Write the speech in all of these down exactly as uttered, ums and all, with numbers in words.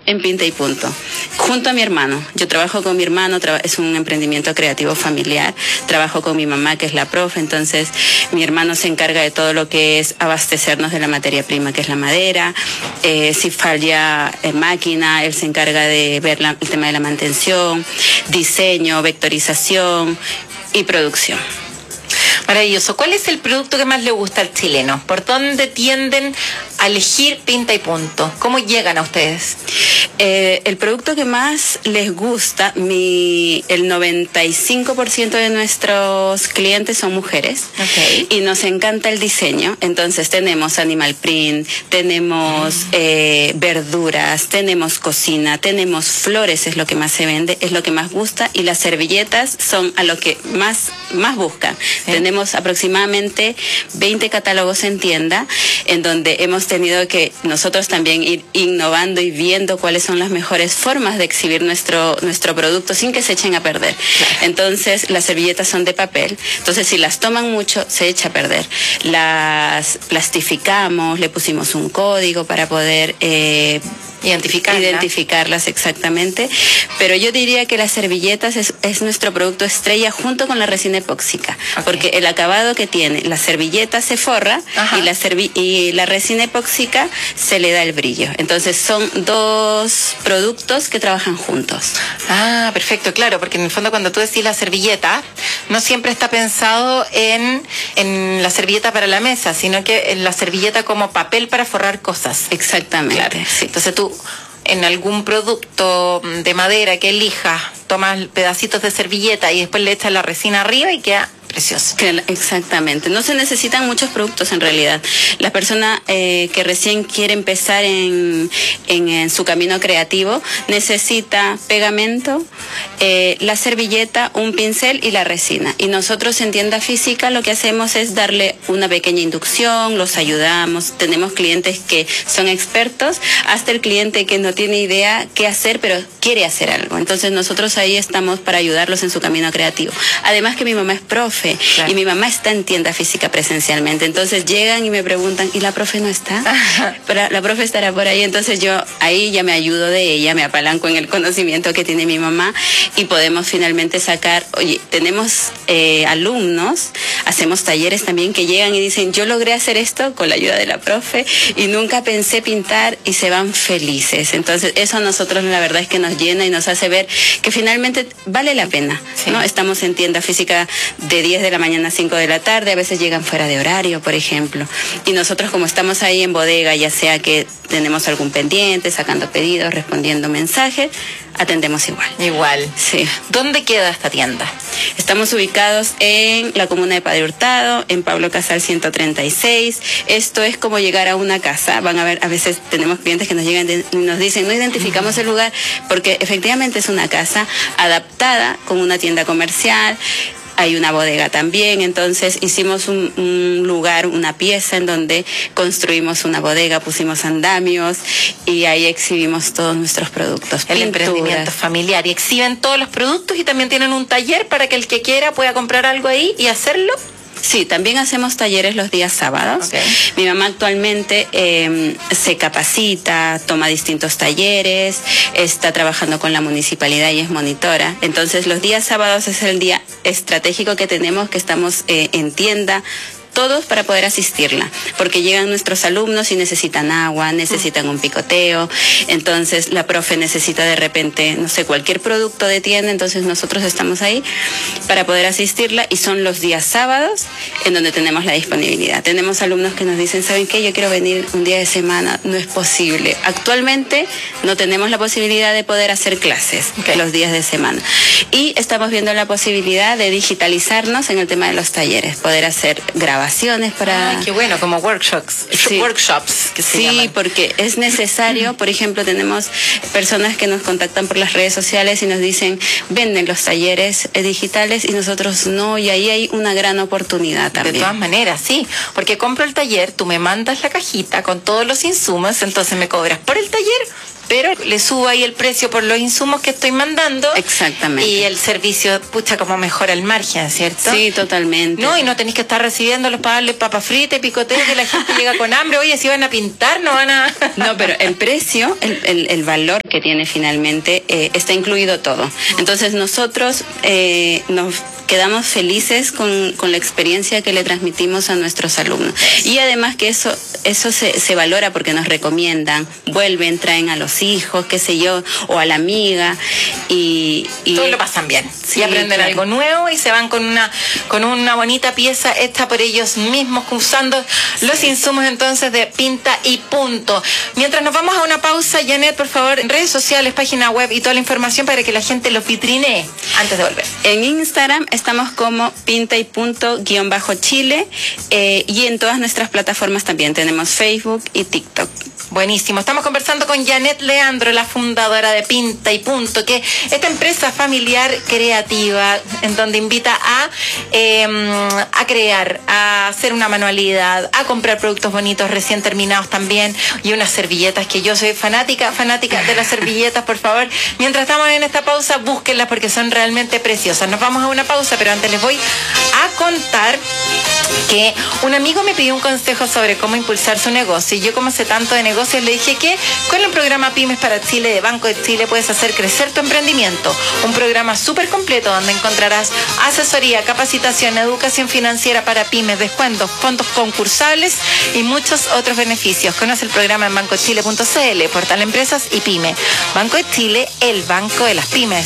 en Pinta y Punto, junto a mi hermano. Yo trabajo con mi hermano, es un emprendimiento creativo familiar, trabajo con mi mamá, que es la profe, entonces mi hermano se encarga de todo lo que es abastecernos de la materia prima, que es la madera. Eh, si falla eh, máquina, él se encarga de ver la, el tema de la mantención, diseño, vectorización y producción. Maravilloso. ¿Cuál es el producto que más le gusta al chileno? ¿Por dónde tienden a elegir Pinta y Punto? ¿Cómo llegan a ustedes? Eh, el producto que más les gusta, mi, el noventa y cinco por ciento de nuestros clientes son mujeres. Okay. Y nos encanta el diseño. Entonces tenemos animal print, tenemos mm. eh, verduras, tenemos cocina, tenemos flores, es lo que más se vende, es lo que más gusta, y las servilletas son a lo que más, más buscan. ¿Sí? Tenemos aproximadamente veinte catálogos en tienda, en donde hemos tenido que nosotros también ir innovando y viendo cuáles son las mejores formas de exhibir nuestro, nuestro producto sin que se echen a perder. Claro. Entonces, las servilletas son de papel, entonces si las toman mucho, se echa a perder. Las plastificamos, le pusimos un código para poder eh, Identificarla. identificarlas exactamente, pero yo diría que las servilletas es, es nuestro producto estrella junto con la resina epóxica, okay. porque el acabado que tiene la servilleta se forra y la, servi y la resina epóxica se le da el brillo. Entonces son dos productos que trabajan juntos. Ah, perfecto, claro, porque en el fondo cuando tú decís la servilleta, no siempre está pensado en, en la servilleta para la mesa, sino que en la servilleta como papel para forrar cosas. Exactamente. Claro. Sí. Entonces tú en algún producto de madera que elijas, tomas pedacitos de servilleta y después le echas la resina arriba y queda precioso. Exactamente. No se necesitan muchos productos en realidad. La persona eh, que recién quiere empezar en, en, en su camino creativo necesita pegamento, eh, la servilleta, un pincel y la resina. Y nosotros en tienda física lo que hacemos es darle una pequeña inducción, los ayudamos. Tenemos clientes que son expertos, hasta el cliente que no tiene idea qué hacer, pero quiere hacer algo. Entonces nosotros ahí estamos para ayudarlos en su camino creativo. Además que mi mamá es profe. Claro. Y mi mamá está en tienda física presencialmente, entonces llegan y me preguntan, ¿y la profe no está? Pero la profe estará por ahí, entonces yo ahí ya me ayudo de ella, me apalanco en el conocimiento que tiene mi mamá y podemos finalmente sacar, oye, tenemos eh, alumnos, hacemos talleres también que llegan y dicen, yo logré hacer esto con la ayuda de la profe y nunca pensé pintar, y se van felices. Entonces eso a nosotros la verdad es que nos llena y nos hace ver que finalmente vale la pena, sí. ¿no? Estamos en tienda física de diez de la mañana a cinco de la tarde, a veces llegan fuera de horario, por ejemplo. Y nosotros como estamos ahí en bodega, ya sea que tenemos algún pendiente, sacando pedidos, respondiendo mensajes, atendemos igual. Igual. Sí. ¿Dónde queda esta tienda? Estamos ubicados en la comuna de Padre Hurtado, en Pablo Casal ciento treinta y seis. Esto es como llegar a una casa. Van a ver, a veces tenemos clientes que nos llegan y nos dicen, no identificamos el lugar, porque efectivamente es una casa adaptada con una tienda comercial. Hay una bodega también, entonces hicimos un, un lugar, una pieza en donde construimos una bodega, pusimos andamios y ahí exhibimos todos nuestros productos. El pinturas. Emprendimiento familiar. Y exhiben todos los productos y también tienen un taller para que el que quiera pueda comprar algo ahí y hacerlo. Sí, también hacemos talleres los días sábados. Okay. Mi mamá actualmente eh, se capacita, toma distintos talleres, está trabajando con la municipalidad y es monitora. Entonces los días sábados es el día estratégico que tenemos, que estamos eh, en tienda, todos para poder asistirla, porque llegan nuestros alumnos y necesitan agua, necesitan un picoteo, entonces la profe necesita de repente, no sé, cualquier producto de tienda, entonces nosotros estamos ahí para poder asistirla y son los días sábados en donde tenemos la disponibilidad. Tenemos alumnos que nos dicen, ¿saben qué? Yo quiero venir un día de semana, no es posible. Actualmente no tenemos la posibilidad de poder hacer clases okay. los días de semana y estamos viendo la posibilidad de digitalizarnos en el tema de los talleres, poder hacer grabaciones para... Ay, qué bueno, como workshops. Sí. Workshops que se sí, llaman. porque es necesario, por ejemplo, tenemos personas que nos contactan por las redes sociales y nos dicen, venden los talleres eh, digitales y nosotros no, y ahí hay una gran oportunidad también. De todas maneras, sí, porque compro el taller, tú me mandas la cajita con todos los insumos, entonces me cobras por el taller pero le subo ahí el precio por los insumos que estoy mandando. Exactamente. Y el servicio, pucha, como mejora el margen, ¿cierto? Sí, totalmente. No, y no tenéis que estar recibiéndolos para darle papas fritas, picoteo, que la gente llega con hambre. Oye, si van a pintar, no van a... No, pero el precio, el, el, el valor que tiene finalmente, eh, está incluido todo. Entonces nosotros eh, nos quedamos felices con, con la experiencia que le transmitimos a nuestros alumnos. Y además que eso eso se, se valora porque nos recomiendan, vuelven, traen a los hijos, qué sé yo, o a la amiga, y... y todos lo pasan bien. Sí, y aprenden claro. algo nuevo y se van con una con una bonita pieza hecha por ellos mismos, usando los insumos entonces de Pinta y Punto. Mientras nos vamos a una pausa, Janet, por favor, redes sociales, página web y toda la información para que la gente los vitrinee antes de volver. En Instagram estamos como Pinta y Punto guión bajo Chile, eh, y en todas nuestras plataformas también tenemos Facebook y TikTok. Buenísimo. Estamos conversando con Janet Leandro, la fundadora de Pinta y Punto, que esta empresa familiar creativa, en donde invita a, eh, a crear, a hacer una manualidad, a comprar productos bonitos recién terminados también, y unas servilletas, que yo soy fanática, fanática de las servilletas, por favor. Mientras estamos en esta pausa, búsquenlas porque son realmente preciosas. Nos vamos a una pausa, pero antes les voy a contar que un amigo me pidió un consejo sobre cómo impulsar su negocio, y yo, como sé tanto de negocios, le dije que con el programa Pymes para Chile de Banco de Chile puedes hacer crecer tu emprendimiento. Un programa súper completo donde encontrarás asesoría, capacitación, educación financiera para pymes, descuentos, fondos concursables y muchos otros beneficios. Conoce el programa en banco chile punto c l, portal Empresas y Pyme. Banco de Chile, el banco de las pymes.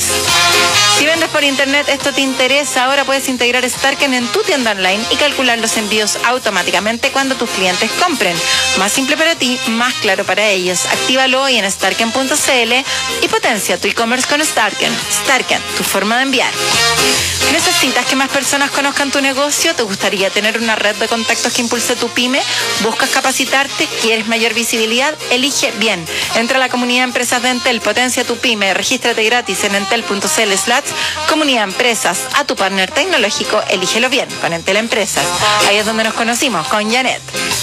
Si vendes por internet, esto te interesa, ahora puedes integrar Starken en tu tienda online y calcular los envíos automáticamente cuando tus clientes compren. Más simple para ti, más claro para ellos. Actívalo hoy en starken punto c l y potencia tu e-commerce con Starken. Starken, tu forma de enviar. ¿Necesitas que más personas conozcan tu negocio? ¿Te gustaría tener una red de contactos que impulse tu pyme? ¿Buscas capacitarte? ¿Quieres mayor visibilidad? Elige bien. Entra a la comunidad de empresas de Entel, potencia tu pyme, regístrate gratis en entel punto c l slash comunidad empresas. A tu partner tecnológico, elígelo bien, con Entel Empresas. Ahí es donde nos conocimos, con Janet.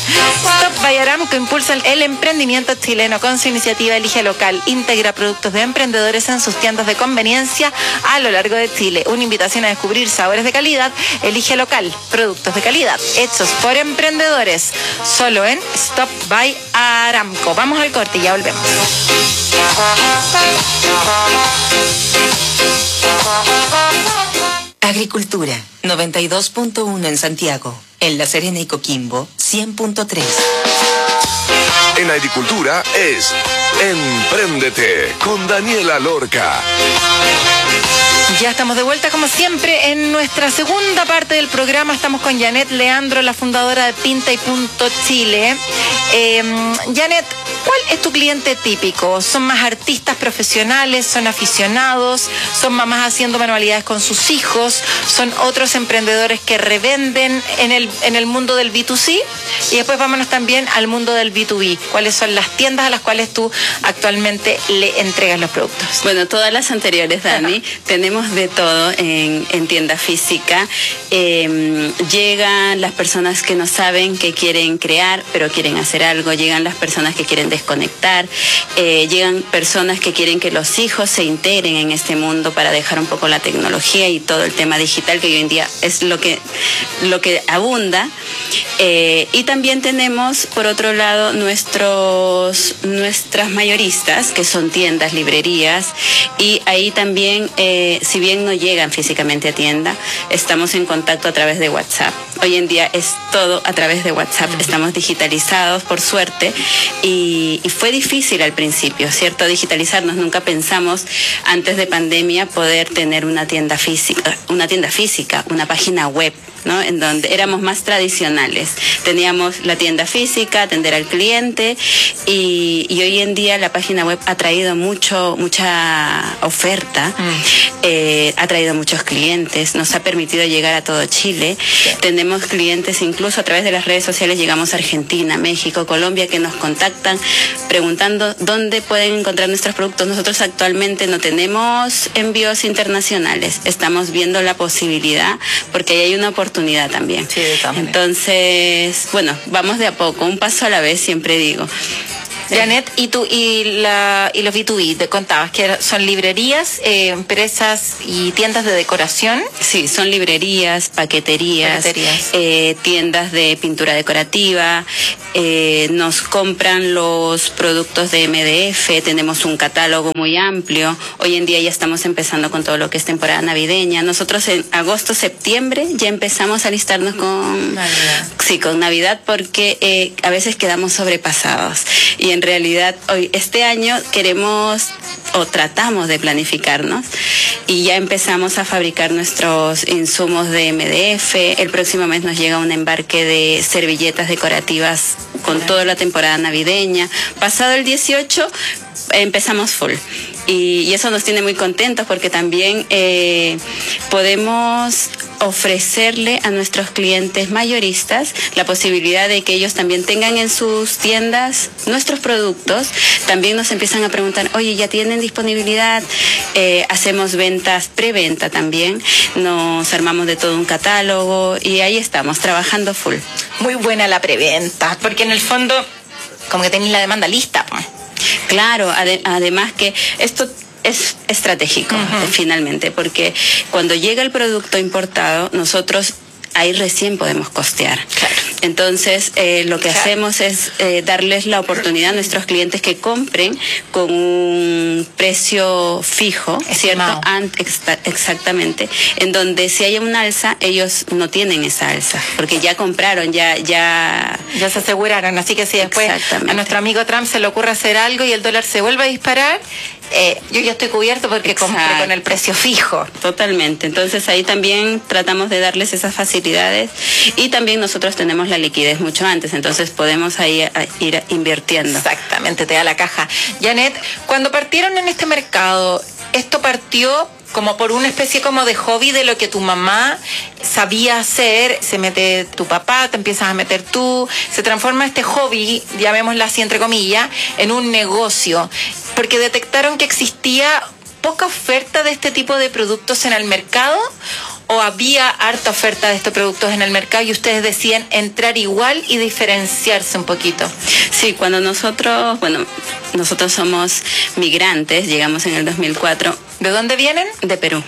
Stop by Aramco impulsa el emprendimiento chileno con su iniciativa Elige Local. Integra productos de emprendedores en sus tiendas de conveniencia a lo largo de Chile. Una invitación a descubrir sabores de calidad. Elige Local, productos de calidad hechos por emprendedores. Solo en Stop by Aramco. Vamos al corte y ya volvemos. Agricultura, noventa y dos punto uno en Santiago. En La Serena y Coquimbo, cien punto tres. En Agricultura es Empréndete con Daniela Lorca. Ya estamos de vuelta, como siempre, en nuestra segunda parte del programa. Estamos con Janet Leandro, la fundadora de Pinta y Punto Chile. Eh, Janet, ¿cuál es tu cliente típico? ¿Son más artistas profesionales? ¿Son aficionados? ¿Son mamás haciendo manualidades con sus hijos? ¿Son otros emprendedores que revenden en el, en el mundo del B dos C? Y después vámonos también al mundo del B dos B. ¿Cuáles son las tiendas a las cuales tú actualmente le entregas los productos? Bueno, todas las anteriores, Dani. Ajá. Tenemos de todo en, en tienda física. Eh, llegan las personas que no saben, que quieren crear, pero quieren hacer algo. Llegan las personas que quieren desconectar. Eh, llegan personas que quieren que los hijos se integren en este mundo para dejar un poco la tecnología y todo el tema digital, que hoy en día es lo que, lo que abunda. Eh, y también tenemos, por otro lado, nuestros, nuestras mayoristas, que son tiendas, librerías, y ahí también, eh, si bien no llegan físicamente a tienda, estamos en contacto a través de WhatsApp. Hoy en día es todo a través de WhatsApp. Estamos digitalizados, por suerte, y, y fue difícil al principio, ¿cierto? Digitalizarnos. Nunca pensamos, antes de pandemia, poder tener una tienda física, una tienda física, una página web, ¿no? En donde éramos más tradicionales. Teníamos la tienda física, atender al cliente, y, y hoy en día la página web ha traído mucho, mucha oferta, mm. eh, ha traído muchos clientes, nos ha permitido llegar a todo Chile. Sí. Tenemos clientes incluso a través de las redes sociales, llegamos a Argentina, México, Colombia, que nos contactan preguntando dónde pueden encontrar nuestros productos. Nosotros actualmente no tenemos envíos internacionales, estamos viendo la posibilidad, porque ahí hay una oportunidad también. Sí, también. Entonces, bueno, vamos de a poco, un paso a la vez, siempre digo. Sí. Janet, ¿y tú y la y los B dos B? Te contabas que son librerías, eh, empresas y tiendas de decoración. Sí, son librerías, paqueterías, paqueterías. Eh, tiendas de pintura decorativa, eh, nos compran los productos de M D F, tenemos un catálogo muy amplio. Hoy en día ya estamos empezando con todo lo que es temporada navideña. Nosotros en agosto, septiembre ya empezamos a listarnos con Navidad. Sí, con Navidad, porque eh, a veces quedamos sobrepasados y en realidad hoy este año queremos o tratamos de planificarnos y ya empezamos a fabricar nuestros insumos de M D F. El próximo mes nos llega un embarque de servilletas decorativas con toda la temporada navideña. Pasado el dieciocho empezamos full. Y, y eso nos tiene muy contentos porque también eh, podemos ofrecerle a nuestros clientes mayoristas la posibilidad de que ellos también tengan en sus tiendas nuestros productos. También nos empiezan a preguntar, oye, ¿ya tienen disponibilidad? Eh, hacemos ventas, preventa también. Nos armamos de todo un catálogo y ahí estamos, trabajando full. Muy buena la preventa, porque en el fondo como que tenéis la demanda lista, pues. Claro, ade- además que esto es estratégico, uh-huh. finalmente, porque cuando llega el producto importado, nosotros ahí recién podemos costear. Claro. Entonces, eh, lo que claro. hacemos es eh, darles la oportunidad a nuestros clientes que compren con un precio fijo, Estimado. ¿cierto? Ant- exa- exactamente. En donde si hay un alza, ellos no tienen esa alza, porque ya compraron, ya... Ya, ya se aseguraron. Así que si después a nuestro amigo Trump se le ocurre hacer algo y el dólar se vuelve a disparar, eh, yo ya estoy cubierto porque Exacto. compré con el precio fijo. Totalmente. Entonces, ahí también tratamos de darles esas facilidades y también nosotros tenemos la liquidez mucho antes, entonces podemos ahí a ir invirtiendo. Exactamente, te da la caja. Janet, cuando partieron en este mercado, ¿esto partió como por una especie como de hobby de lo que tu mamá sabía hacer? Se mete tu papá, te empiezas a meter tú, se transforma este hobby, llamémoslo así entre comillas, en un negocio, porque detectaron que existía poca oferta de este tipo de productos en el mercado, o había harta oferta de estos productos en el mercado y ustedes decían entrar igual y diferenciarse un poquito. Sí, cuando nosotros, bueno, nosotros somos migrantes, llegamos en el dos mil cuatro. ¿De dónde vienen? De Perú.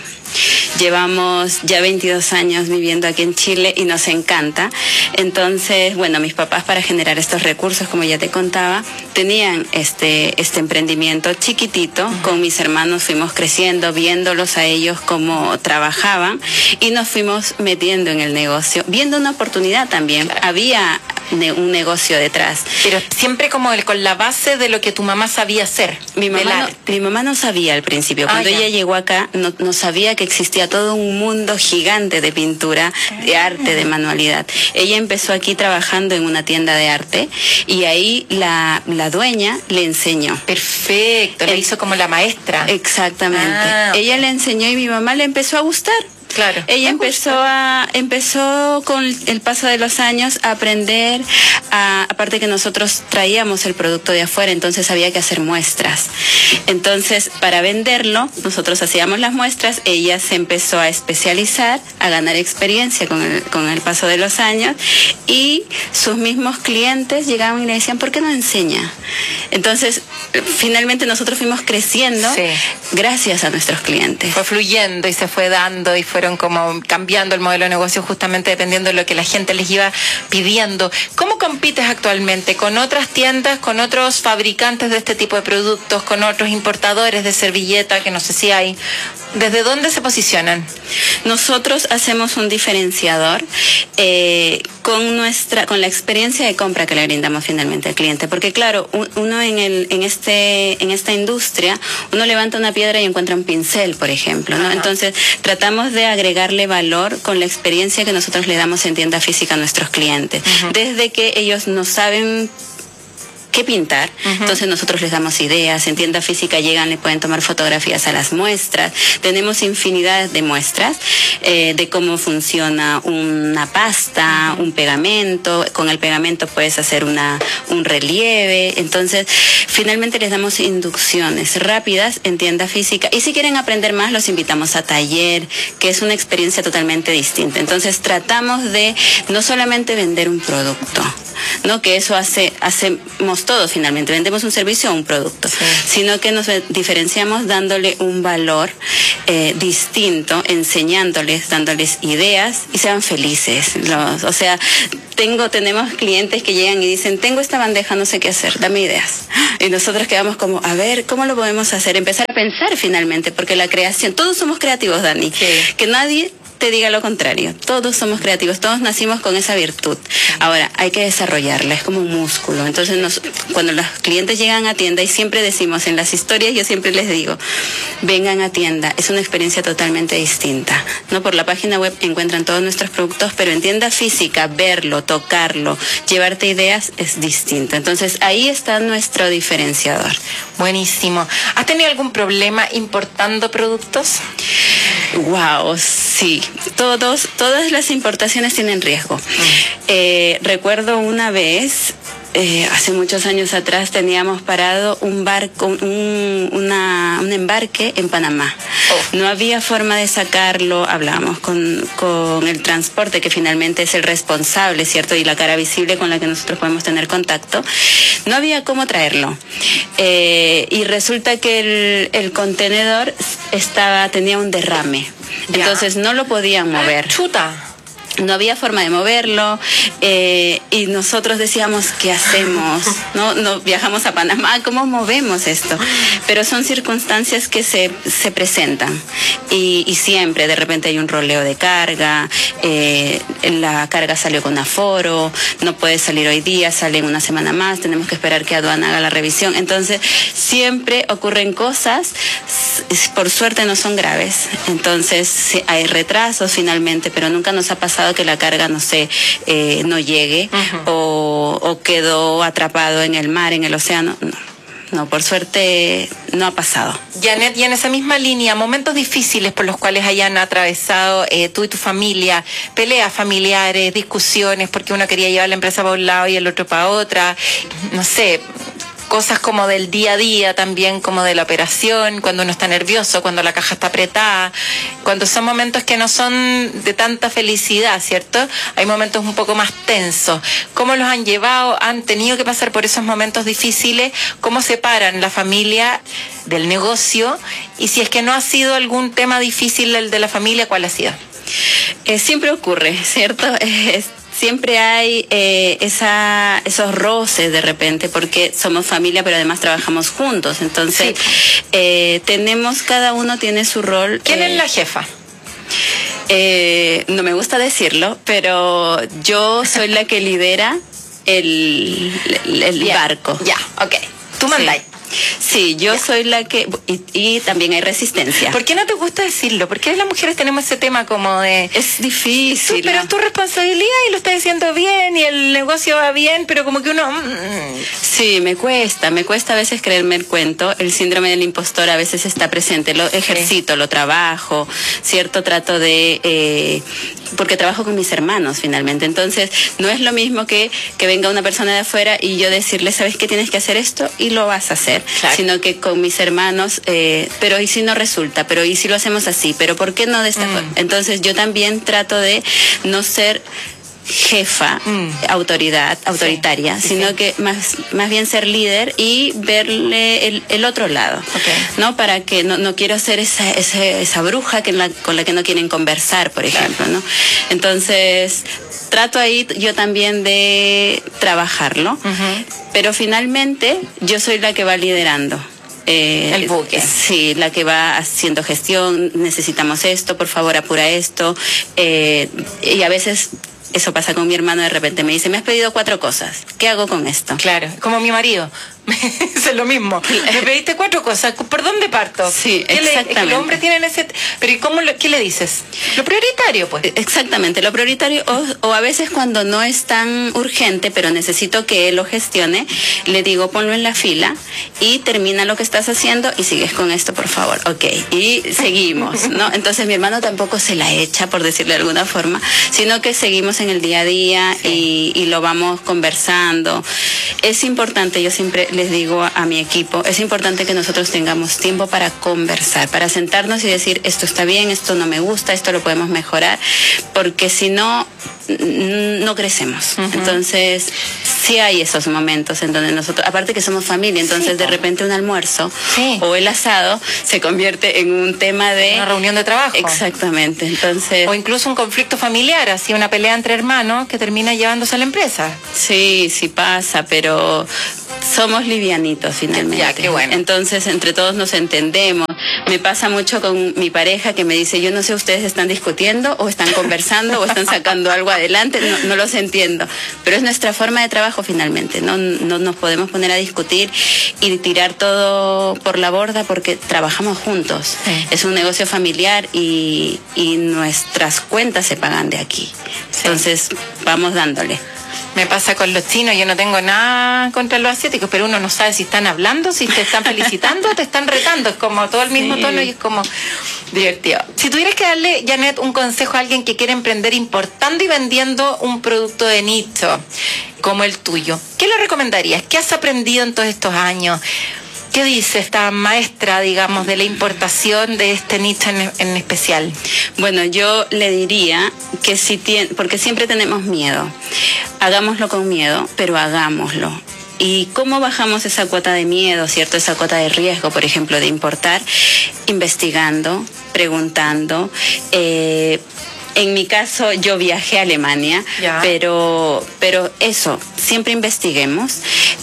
Llevamos ya veintidós años viviendo aquí en Chile y nos encanta. Entonces, bueno, mis papás, para generar estos recursos, como ya te contaba, tenían este, este emprendimiento chiquitito. Uh-huh. Con mis hermanos fuimos creciendo, viéndolos a ellos cómo trabajaban y nos fuimos metiendo en el negocio, viendo una oportunidad también. Claro. Había un negocio detrás. Pero siempre como el, con la base de lo que tu mamá sabía hacer. Mi mamá, no, mi mamá no sabía al principio. Cuando ah, ella llegó acá, no, no sabía que existía todo un mundo gigante de pintura, de arte, de manualidad. Ella empezó aquí trabajando en una tienda de arte y ahí la, la dueña le enseñó. Perfecto, le hizo como la maestra. Exactamente. Ah, okay. Ella le enseñó y mi mamá le empezó a gustar. Claro. Ella empezó a empezó con el paso de los años a aprender, a, aparte que nosotros traíamos el producto de afuera, entonces había que hacer muestras. Entonces, para venderlo, nosotros hacíamos las muestras, ella se empezó a especializar, a ganar experiencia con el, con el paso de los años y sus mismos clientes llegaban y le decían, ¿por qué no enseña? Entonces, finalmente nosotros fuimos creciendo sí. gracias a nuestros clientes. Fue fluyendo y se fue dando y fueron como cambiando el modelo de negocio justamente dependiendo de lo que la gente les iba pidiendo. ¿Cómo compites actualmente con otras tiendas, con otros fabricantes de este tipo de productos, con otros importadores de servilleta, que no sé si hay? ¿Desde dónde se posicionan? Nosotros hacemos un diferenciador eh, con nuestra, con la experiencia de compra que le brindamos finalmente al cliente, porque claro, uno en el, en este, en esta industria, uno levanta una piedra y encuentra un pincel, por ejemplo, ¿no? Ajá. Entonces tratamos de agregarle valor con la experiencia que nosotros le damos en tienda física a nuestros clientes, uh-huh. desde que ellos no saben qué pintar, uh-huh. entonces nosotros les damos ideas, en tienda física llegan, le pueden tomar fotografías a las muestras, tenemos infinidad de muestras eh, de cómo funciona una pasta, uh-huh. un pegamento, con el pegamento puedes hacer una un relieve, entonces finalmente les damos inducciones rápidas en tienda física y si quieren aprender más los invitamos a taller, que es una experiencia totalmente distinta, entonces tratamos de no solamente vender un producto, ¿no? Que eso hace hacemos todo finalmente, vendemos un servicio o un producto, sí. Sino que nos diferenciamos dándole un valor eh, distinto, enseñándoles, dándoles ideas y sean felices. Los, o sea, tengo, tenemos clientes que llegan y dicen, tengo esta bandeja, no sé qué hacer, dame ideas. Y nosotros quedamos como, a ver, ¿cómo lo podemos hacer? Empezar a pensar finalmente, porque la creación, todos somos creativos, Dani, sí. Que nadie te diga lo contrario, todos somos creativos, todos nacimos con esa virtud. Ahora, hay que desarrollarla, es como un músculo. Entonces, nos, cuando los clientes llegan a tienda, y siempre decimos en las historias, yo siempre les digo, vengan a tienda, es una experiencia totalmente distinta, ¿no? Por la página web encuentran todos nuestros productos, pero en tienda física, verlo, tocarlo, llevarte ideas es distinto. Entonces, ahí está nuestro diferenciador. Buenísimo. ¿Has tenido algún problema importando productos? Wow, sí. Todos, todas las importaciones tienen riesgo. Mm. Eh, recuerdo una vez, eh, hace muchos años atrás, teníamos parado un barco, un, una, un embarque en Panamá. Oh. No había forma de sacarlo. Hablamos con, con el transporte, que finalmente es el responsable, ¿cierto? Y la cara visible con la que nosotros podemos tener contacto. No había cómo traerlo. Eh, y resulta que el, el contenedor estaba, tenía un derrame. Ya. Entonces no lo podían mover. Chuta. No había forma de moverlo, eh, y nosotros decíamos, ¿qué hacemos? No, no viajamos a Panamá, ¿cómo movemos esto? Pero son circunstancias que se, se presentan, y, y siempre de repente hay un roleo de carga, eh, la carga salió con aforo, no puede salir hoy día, sale en una semana más, tenemos que esperar que aduana haga la revisión. Entonces siempre ocurren cosas, por suerte no son graves, entonces hay retrasos finalmente, pero nunca nos ha pasado que la carga, no sé, eh, no llegue, uh-huh. o, o quedó atrapado en el mar, en el océano. No, no, por suerte no ha pasado. Janet, y en esa misma línea, momentos difíciles por los cuales hayan atravesado eh, tú y tu familia, peleas familiares, discusiones, porque uno quería llevar la empresa para un lado y el otro para otra, no sé, cosas como del día a día también, como de la operación, cuando uno está nervioso, cuando la caja está apretada, cuando son momentos que no son de tanta felicidad, ¿cierto? Hay momentos un poco más tensos. ¿Cómo los han llevado? ¿Han tenido que pasar por esos momentos difíciles? ¿Cómo separan la familia del negocio? Y si es que no ha sido algún tema difícil el de la familia, ¿cuál ha sido? Eh, siempre ocurre, ¿cierto? Eh, Siempre hay eh, esa, esos roces de repente, porque somos familia, pero además trabajamos juntos. Entonces, sí. eh, tenemos, cada uno tiene su rol. ¿Quién eh, es la jefa? Eh, no me gusta decirlo, pero yo soy la que lidera el, el, el yeah. barco. Ya, ok. Tú mandáis. Sí. Sí, yo yeah. soy la que... Y, y también hay resistencia. ¿Por qué no te gusta decirlo? ¿Por qué las mujeres tenemos ese tema como de... Es difícil. Tú, pero ¿no? Es tu responsabilidad y lo estás diciendo bien y el negocio va bien, pero como que uno... Sí, me cuesta, me cuesta a veces creerme el cuento. El síndrome del impostor a veces está presente. Lo ejercito, sí. Lo trabajo, ¿cierto? Trato de... Eh, porque trabajo con mis hermanos finalmente. Entonces, no es lo mismo que, que venga una persona de afuera y yo decirle, ¿sabes qué? Tienes que hacer esto y lo vas a hacer. Claro. Sino que con mis hermanos, eh, pero ¿y si no resulta? Pero ¿y si lo hacemos así? ¿Pero por qué no de esta mm. forma? Entonces yo también trato de no ser jefa, mm. autoridad, autoritaria, sí, sino sí. que más, más bien ser líder y verle el, el otro lado, okay. ¿no? Para que no, no quiero ser esa, esa, esa bruja que la, con la que no quieren conversar, por ejemplo, claro. ¿no? Entonces, trato ahí yo también de trabajarlo, uh-huh. pero finalmente yo soy la que va liderando. Eh, el buque. Sí, la que va haciendo gestión, necesitamos esto, por favor apura esto, eh, y a veces... Eso pasa con mi hermano, de repente me dice, me has pedido cuatro cosas, ¿qué hago con esto? Claro, como mi marido, es lo mismo, me pediste cuatro cosas, ¿por dónde parto? Sí, ¿Qué exactamente. Le, el hombre tiene ese... Pero ¿y cómo lo, qué le dices? Lo prioritario, pues. Exactamente, lo prioritario, o, o a veces cuando no es tan urgente, pero necesito que él lo gestione, le digo, ponlo en la fila y termina lo que estás haciendo y sigues con esto, por favor. Ok, y seguimos, ¿no? Entonces mi hermano tampoco se la echa, por decirlo de alguna forma, sino que seguimos en el día a día, sí. y, y lo vamos conversando. Es importante, yo siempre les digo a, a mi equipo, es importante que nosotros tengamos tiempo para conversar, para sentarnos y decir, esto está bien, esto no me gusta, esto lo podemos mejorar, porque si no, no crecemos. Uh-huh. Entonces, sí hay esos momentos en donde nosotros, aparte que somos familia, entonces sí, de repente un almuerzo sí. o el asado se convierte en un tema de... Una reunión de trabajo. Exactamente, entonces... O incluso un conflicto familiar, así una pelea entre hermanos que termina llevándose a la empresa. Sí, sí pasa, pero somos livianitos finalmente. Ya, qué bueno. Entonces, entre todos nos entendemos. Me pasa mucho con mi pareja que me dice, yo no sé, ustedes están discutiendo o están conversando o están sacando algo adelante, no, no los entiendo. Pero es nuestra forma de trabajo finalmente, no, no nos podemos poner a discutir y tirar todo por la borda porque trabajamos juntos. Sí. Es un negocio familiar y, y nuestras cuentas se pagan de aquí. Sí. Entonces, vamos dándole. Me pasa con los chinos, yo no tengo nada contra los asiáticos, pero uno no sabe si están hablando, si te están felicitando o te están retando. Es como todo el mismo sí. tono y es como divertido. Si tuvieras que darle, Janet, un consejo a alguien que quiere emprender importando y vendiendo un producto de nicho como el tuyo, ¿qué le recomendarías? ¿Qué has aprendido en todos estos años? ¿Qué dice esta maestra, digamos, de la importación de este nicho en, en especial? Bueno, yo le diría que si tiene, porque siempre tenemos miedo, hagámoslo con miedo, pero hagámoslo. ¿Y cómo bajamos esa cuota de miedo, cierto? Esa cuota de riesgo, por ejemplo, de importar, investigando, preguntando. Eh, En mi caso, yo viajé a Alemania, ya. pero pero eso, siempre investiguemos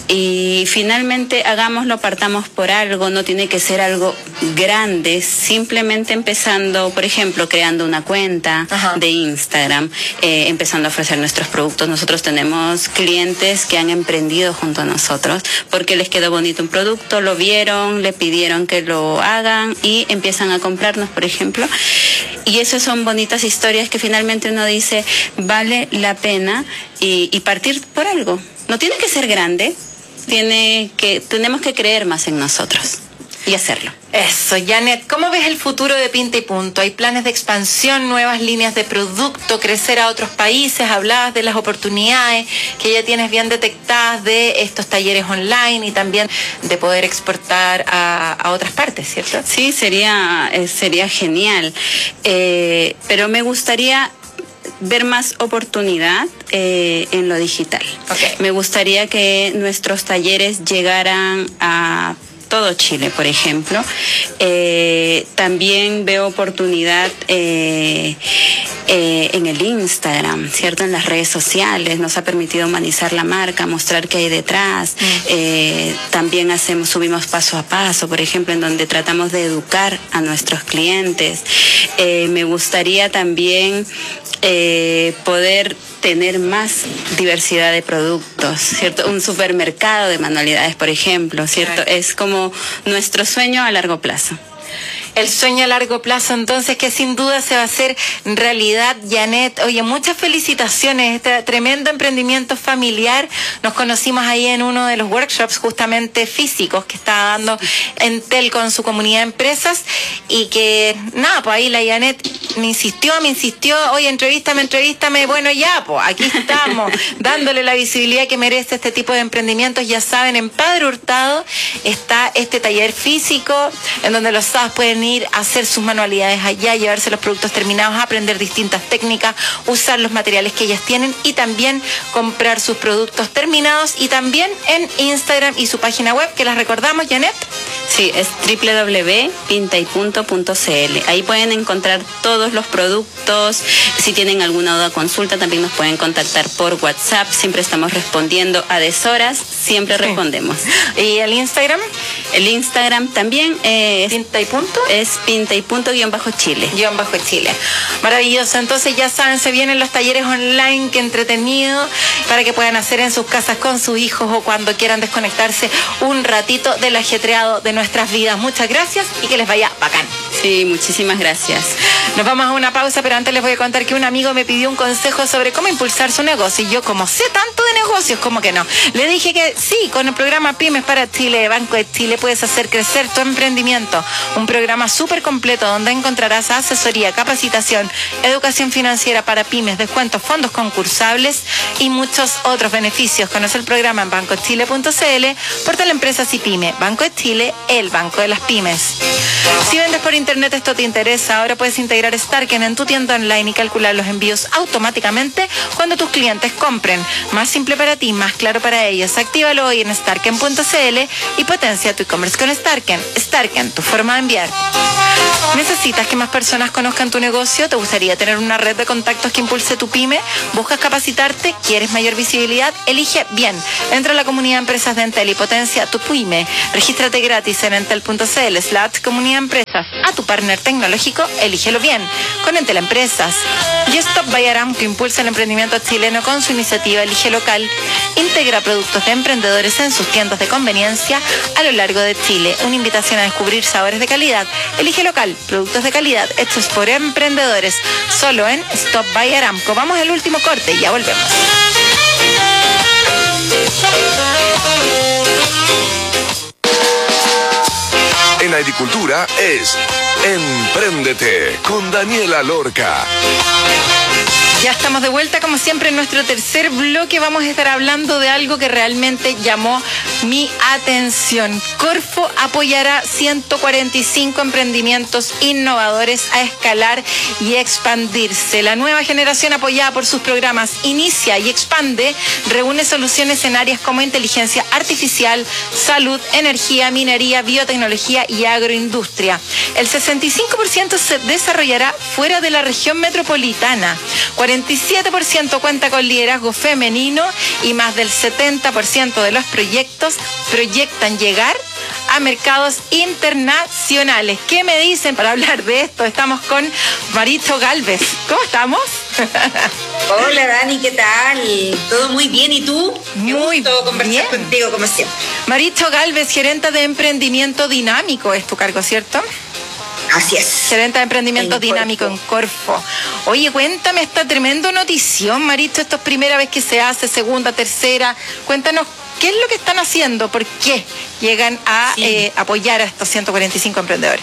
y finalmente hagámoslo, partamos por algo, no tiene que ser algo grande, simplemente empezando, por ejemplo, creando una cuenta Ajá. de Instagram, eh, empezando a ofrecer nuestros productos. Nosotros tenemos clientes que han emprendido junto a nosotros porque les quedó bonito un producto, lo vieron, le pidieron que lo hagan y empiezan a comprarnos, por ejemplo. Y esas son bonitas historias que finalmente uno dice, vale la pena y, y partir por algo. No tiene que ser grande, tiene que, tenemos que creer más en nosotros y hacerlo. Eso, Janet, ¿cómo ves el futuro de Pinta y Punto? ¿Hay planes de expansión, nuevas líneas de producto, crecer a otros países? Hablabas de las oportunidades que ya tienes bien detectadas de estos talleres online y también de poder exportar a, a otras partes, ¿cierto? Sí, sería, eh, sería genial, eh, pero me gustaría ver más oportunidad eh, en lo digital. Okay. Me gustaría que nuestros talleres llegaran a todo Chile, por ejemplo. Eh, también veo oportunidad eh, eh, en el Instagram, ¿cierto? En las redes sociales. Nos ha permitido humanizar la marca, mostrar qué hay detrás. Mm. Eh, también hacemos, subimos paso a paso, por ejemplo, en donde tratamos de educar a nuestros clientes. Eh, me gustaría también eh, poder tener más diversidad de productos, ¿cierto? Un supermercado de manualidades, por ejemplo, ¿cierto? Claro. Es como nuestro sueño a largo plazo. El sueño a largo plazo, entonces, que sin duda se va a hacer realidad, Janet. Oye, muchas felicitaciones, este tremendo emprendimiento familiar. Nos conocimos ahí en uno de los workshops justamente físicos que estaba dando Entel con su comunidad de empresas y que, nada, pues ahí la Janet me insistió, me insistió, oye, entrevístame, entrevístame. Bueno, ya, pues aquí estamos, dándole la visibilidad que merece este tipo de emprendimientos. Ya saben, en Padre Hurtado está este taller físico en donde los sábados pueden ir a hacer sus manualidades allá, llevarse los productos terminados, aprender distintas técnicas, usar los materiales que ellas tienen y también comprar sus productos terminados y también en Instagram y su página web, que las recordamos, Janet. Sí, es doble u doble u doble u punto pinta y punto punto c l. Ahí pueden encontrar todos los productos. Si tienen alguna duda o consulta, también nos pueden contactar por WhatsApp. Siempre estamos respondiendo a deshoras, siempre respondemos. ¿Y el Instagram? El Instagram también es Pinta y Punto. Es Pinta y Punto guión bajo Chile. Guión bajo Chile. Maravilloso. Entonces ya saben, se vienen los talleres online, que entretenido, para que puedan hacer en sus casas con sus hijos o cuando quieran desconectarse un ratito del ajetreado de nuestras vidas. Muchas gracias y que les vaya bacán. Sí, muchísimas gracias. Nos vamos a una pausa, pero antes les voy a contar que un amigo me pidió un consejo sobre cómo impulsar su negocio. Y yo, como sé tanto de negocios, como que no. Le dije que sí, con el programa Pymes para Chile de Banco de Chile puedes hacer crecer tu emprendimiento. Un programa súper completo donde encontrarás asesoría, capacitación, educación financiera para pymes, descuentos, fondos concursables y muchos otros beneficios. Conoce el programa en banco chile punto c l, portal Empresas y Pyme. Banco de Chile, el banco de las pymes. Si vendes por internet, esto te interesa. Ahora puedes integrar Starken en tu tienda online y calcular los envíos automáticamente cuando tus clientes compren. Más simple para ti, más claro para ellos. Actívalo hoy en starken punto c l y potencia tu e-commerce con Starken. Starken, tu forma de enviar. ¿Necesitas que más personas conozcan tu negocio? ¿Te gustaría tener una red de contactos que impulse tu pyme? ¿Buscas capacitarte? ¿Quieres mayor visibilidad? Elige bien. Entra a la comunidad de empresas de Entel y potencia tu pyme. Regístrate gratis en entel punto c l slash comunidad empresas. A tu partner tecnológico, elígelo bien. Con Entel Empresas. Y Stop by Aram, que impulsa el emprendimiento chileno con su iniciativa Elige Local. Integra productos de emprendedores en sus tiendas de conveniencia a lo largo de Chile. Una invitación a descubrir sabores de calidad. Elige Local, productos de calidad hechos por emprendedores. Solo en Stop by Aramco. Vamos al último corte y ya volvemos. En agricultura es Empréndete con Daniela Lorca. Ya estamos de vuelta, como siempre, en nuestro tercer bloque. Vamos a estar hablando de algo que realmente llamó mi atención. Corfo apoyará ciento cuarenta y cinco emprendimientos innovadores a escalar y expandirse. La nueva generación, apoyada por sus programas Inicia y Expande, reúne soluciones en áreas como inteligencia artificial, salud, energía, minería, biotecnología y agroindustria. El sesenta y cinco por ciento se desarrollará fuera de la región metropolitana. cuarenta y siete por ciento cuenta con liderazgo femenino y más del setenta por ciento de los proyectos proyectan llegar a mercados internacionales. ¿Qué me dicen para hablar de esto? Estamos con Marito Galvez. ¿Cómo estamos? Hola Dani, ¿qué tal? Todo muy bien, ¿y tú? Muy gusto conversar bien contigo como siempre. Marito Galvez, gerente de emprendimiento dinámico, es tu cargo, ¿cierto? Así es. Gerente de emprendimiento en dinámico Corfo. en Corfo. Oye, cuéntame esta tremenda notición, Marito. Esto es primera vez que se hace, segunda, tercera. Cuéntanos, ¿qué es lo que están haciendo? ¿Por qué llegan a sí. eh, apoyar a estos ciento cuarenta y cinco emprendedores?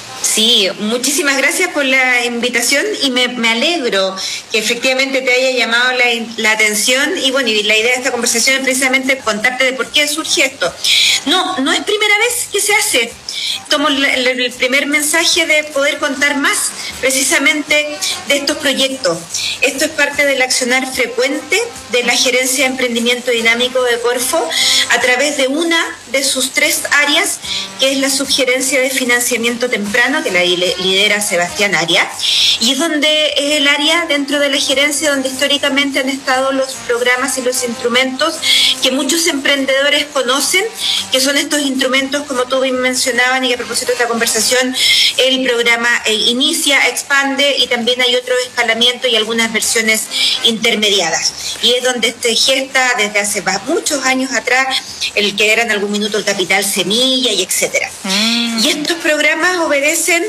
Sí, muchísimas gracias por la invitación y me, me alegro que efectivamente te haya llamado la, la atención y bueno, y la idea de esta conversación es precisamente contarte de por qué surge esto. No, no es primera vez que se hace. Tomo el, el primer mensaje de poder contar más precisamente de estos proyectos. Esto es parte del accionar frecuente de la Gerencia de Emprendimiento Dinámico de Corfo a través de una de sus tres áreas, que es la subgerencia de financiamiento temprano, que la lidera Sebastián Aria, y es donde es el área dentro de la gerencia donde históricamente han estado los programas y los instrumentos que muchos emprendedores conocen, que son estos instrumentos, como tú bien mencionabas, y que a propósito de esta conversación, el programa eh, Inicia, Expande, y también hay otro escalamiento y algunas versiones intermediadas. Y es donde se gesta desde hace muchos años atrás el que era en algún minuto el capital semilla y etcétera. Mm. Y estos programas obedecen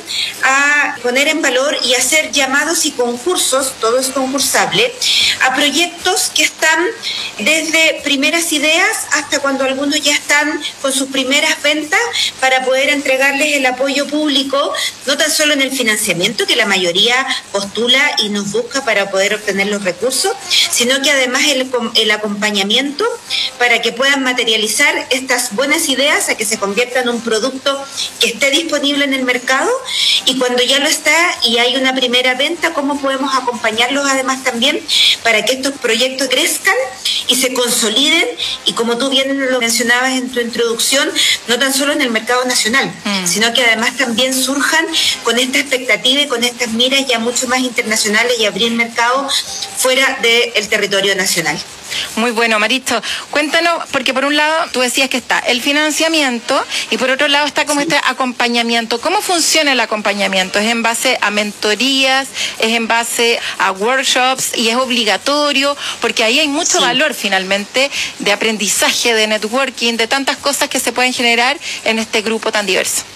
a poner en valor y hacer llamados y concursos, todo es concursable, a proyectos que están desde primeras ideas hasta cuando algunos ya están con sus primeras ventas para poder entregarles el apoyo público, no tan solo en el financiamiento, que la mayoría postula y nos busca para poder obtener los recursos, sino que además el, el acompañamiento para que puedan materializar estas buenas ideas a que se conviertan en un producto que esté disponible en el mercado, y cuando ya lo está y hay una primera venta, cómo podemos acompañarlos además también para que estos proyectos crezcan y se consoliden, y como tú bien lo mencionabas en tu introducción, no tan solo en el mercado nacional, mm. sino que además también surjan con esta expectativa y con estas miras ya mucho más internacionales y abrir mercado fuera del territorio nacional. Muy bueno, Marito. Cuéntanos, porque por un lado tú decías que está el financiamiento y por otro lado está como sí. este acompañamiento. ¿Cómo funciona el acompañamiento? ¿Es en base a mentorías? ¿Es en base a workshops? ¿Y es obligatorio? Porque ahí hay mucho sí. valor finalmente de aprendizaje, de networking, de tantas cosas que se pueden generar en este grupo tan diverso.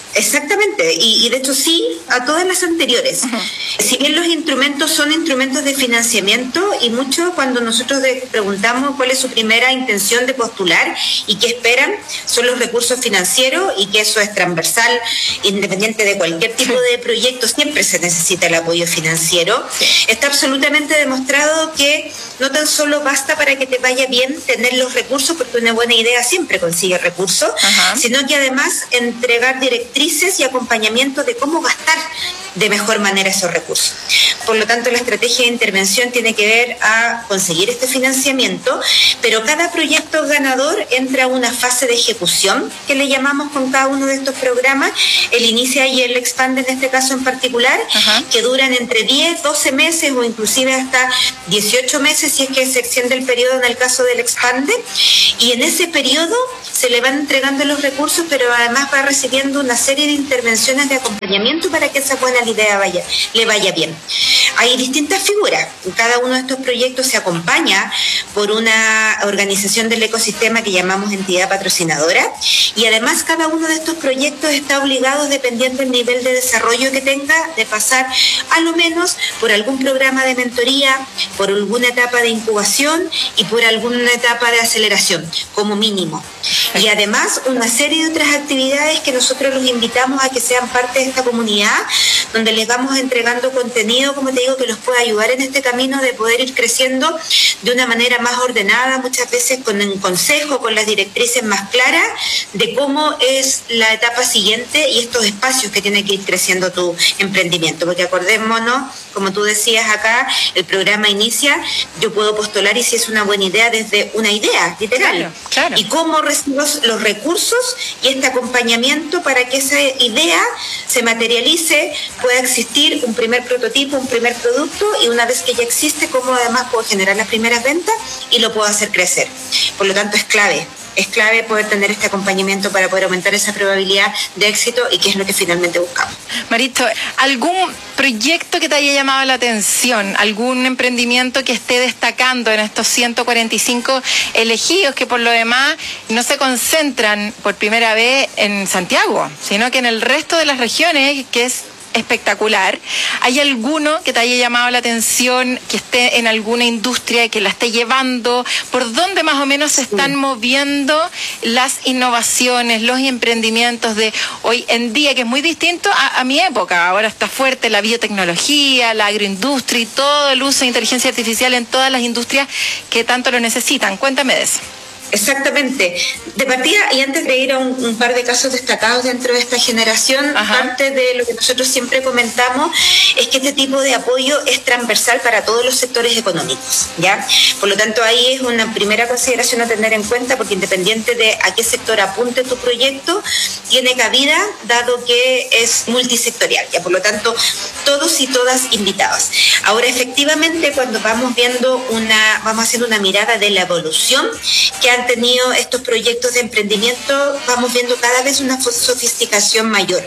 Exactamente, y, y de hecho sí a todas las anteriores. Uh-huh. Si bien los instrumentos son instrumentos de financiamiento, y mucho cuando nosotros de, preguntamos cuál es su primera intención de postular y qué esperan, son los recursos financieros, y que eso es transversal, independiente de cualquier tipo de proyecto, siempre se necesita el apoyo financiero. Está absolutamente demostrado que no tan solo basta para que te vaya bien tener los recursos, porque una buena idea siempre consigue recursos, uh-huh. sino que además entregar directrices y acompañamiento de cómo gastar de mejor manera esos recursos. Por lo tanto, la estrategia de intervención tiene que ver a conseguir este financiamiento, pero cada proyecto ganador entra a una fase de ejecución, que le llamamos con cada uno de estos programas, el Inicia y el Expande en este caso en particular, uh-huh. que duran entre diez, doce meses o inclusive hasta dieciocho meses si es que se extiende el periodo en el caso del Expande, y en ese periodo se le van entregando los recursos, pero además va recibiendo una serie de intervenciones de acompañamiento para que esa buena idea vaya, le vaya bien. Hay distintas figuras. Cada uno de estos proyectos se acompaña por una organización del ecosistema que llamamos entidad patrocinadora, y además cada uno de estos proyectos está obligado, dependiendo del nivel de desarrollo que tenga, de pasar a lo menos por algún programa de mentoría, por alguna etapa de incubación y por alguna etapa de aceleración, como mínimo. Y además una serie de otras actividades que nosotros los invitamos a que sean parte de esta comunidad, donde les vamos entregando contenido, como te digo, que los pueda ayudar en este camino de poder ir creciendo de una manera más ordenada, muchas veces con un consejo, con las directrices más claras de cómo es la etapa siguiente y estos espacios que tiene que ir creciendo tu emprendimiento. Porque acordémonos, como tú decías acá, el programa inicia, yo puedo postular y si es una buena idea desde una idea, literal. Claro, claro. Y cómo recibo los recursos y este acompañamiento para que esa idea se materialice, pueda existir un primer prototipo, un primer producto, y una vez que ya existe, cómo además puedo generar las primeras ventas y lo puedo hacer crecer. Por lo tanto, es clave. Es clave poder tener este acompañamiento para poder aumentar esa probabilidad de éxito, y que es lo que finalmente buscamos. Marito, ¿algún proyecto que te haya llamado la atención? ¿Algún emprendimiento que esté destacando en estos ciento cuarenta y cinco elegidos, que por lo demás no se concentran por primera vez en Santiago, sino que en el resto de las regiones, que es espectacular? ¿Hay alguno que te haya llamado la atención, que esté en alguna industria y que la esté llevando? ¿Por dónde más o menos se están moviendo las innovaciones, los emprendimientos de hoy en día, que es muy distinto a, a mi época? Ahora está fuerte la biotecnología, la agroindustria y todo el uso de inteligencia artificial en todas las industrias que tanto lo necesitan. Cuéntame de eso. Exactamente. De partida, y antes de ir a un, un par de casos destacados dentro de esta generación, Ajá. parte de lo que nosotros siempre comentamos es que este tipo de apoyo es transversal para todos los sectores económicos, ¿ya? Por lo tanto, ahí es una primera consideración a tener en cuenta, porque independiente de a qué sector apunte tu proyecto, tiene cabida, dado que es multisectorial, ¿ya? Por lo tanto, todos y todas invitados. Ahora, efectivamente, cuando vamos viendo una, vamos haciendo una mirada de la evolución que han tenido estos proyectos de emprendimiento, vamos viendo cada vez una sofisticación mayor,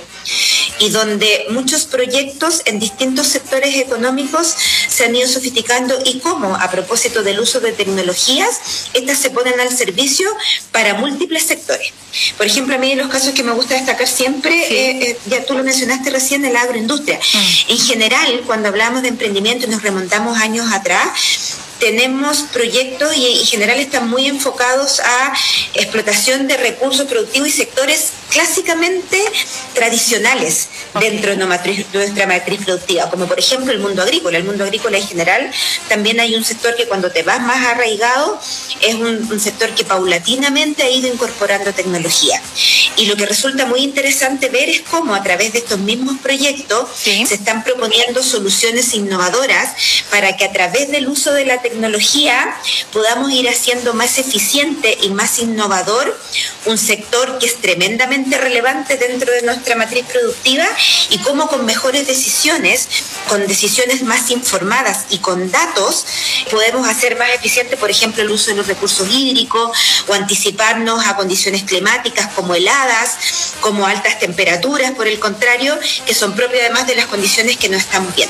y donde muchos proyectos en distintos sectores económicos se han ido sofisticando, y cómo, a propósito del uso de tecnologías, estas se ponen al servicio para múltiples sectores. Por ejemplo, a mí los casos que me gusta destacar siempre, sí. eh, eh, ya tú lo mencionaste recién, en la agroindustria. Mm. En general, cuando hablamos de emprendimiento y nos remontamos años atrás, tenemos proyectos y en general están muy enfocados a explotación de recursos productivos y sectores clásicamente tradicionales okay. dentro de nuestra matriz productiva, como por ejemplo el mundo agrícola. El mundo agrícola en general también hay un sector que cuando te vas más arraigado es un, un sector que paulatinamente ha ido incorporando tecnología. Y lo que resulta muy interesante ver es cómo a través de estos mismos proyectos ¿Sí? se están proponiendo soluciones innovadoras para que a través del uso de la tecnología tecnología podamos ir haciendo más eficiente y más innovador un sector que es tremendamente relevante dentro de nuestra matriz productiva, y cómo con mejores decisiones, con decisiones más informadas y con datos, podemos hacer más eficiente, por ejemplo, el uso de los recursos hídricos, o anticiparnos a condiciones climáticas como heladas, como altas temperaturas, por el contrario, que son propias además de las condiciones que no estamos viendo.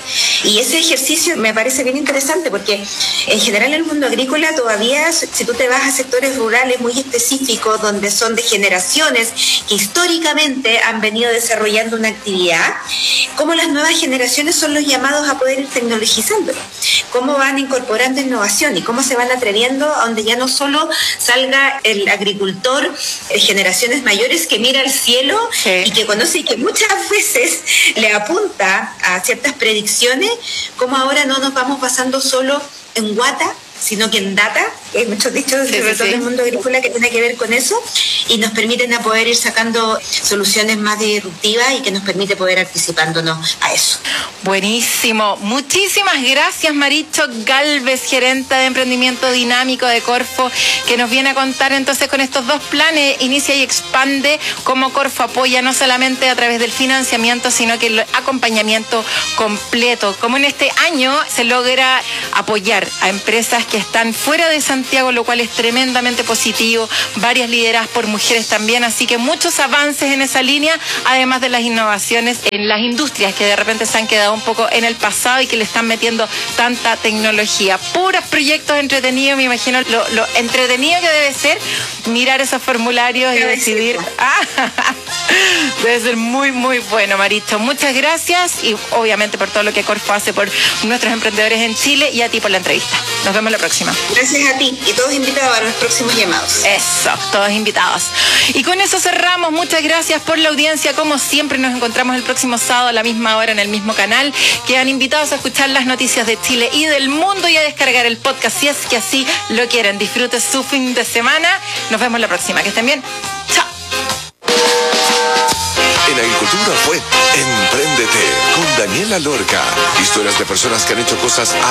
Y ese ejercicio me parece bien interesante porque en general en el mundo agrícola todavía, si tú te vas a sectores rurales muy específicos, donde son de generaciones que históricamente han venido desarrollando una actividad, cómo las nuevas generaciones son los llamados a poder ir tecnologizándolo, cómo van incorporando innovación y cómo se van atreviendo a donde ya no solo salga el agricultor de generaciones mayores que mira al cielo, sí, y que conoce y que muchas veces le apunta a ciertas predicciones, como ahora no nos vamos basando solo en guata, sino que en data, que hay muchos dichos sí, sobre sí, todo sí. en el mundo agrícola que tiene que ver con eso, y nos permiten a poder ir sacando soluciones más disruptivas y que nos permite poder anticipándonos a eso. Buenísimo. Muchísimas gracias, Maricho Galvez, gerente de emprendimiento dinámico de Corfo, que nos viene a contar entonces con estos dos planes, Inicia y Expande, cómo Corfo apoya no solamente a través del financiamiento, sino que el acompañamiento completo. Como en este año se logra apoyar a empresas que están fuera de Santiago, lo cual es tremendamente positivo, varias lideradas por mujeres también, así que muchos avances en esa línea, además de las innovaciones en las industrias que de repente se han quedado un poco en el pasado y que le están metiendo tanta tecnología. Puros proyectos entretenidos, me imagino lo, lo entretenido que debe ser mirar esos formularios y decidir. Ah, debe ser muy, muy bueno, Maricho. Muchas gracias y obviamente por todo lo que Corfo hace por nuestros emprendedores en Chile y a ti por la entrevista. Nos vemos la próxima. Gracias a ti y todos invitados a los próximos llamados. Eso, todos invitados. Y con eso cerramos. Muchas gracias por la audiencia. Como siempre, nos encontramos el próximo sábado a la misma hora en el mismo canal. Quedan invitados a escuchar las noticias de Chile y del mundo y a descargar el podcast si es que así lo quieren. Disfrute su fin de semana. Nos vemos la próxima. Que estén bien. Chao. En Agricultura fue Empréndete con Daniela Lorca. Historias de personas que han hecho cosas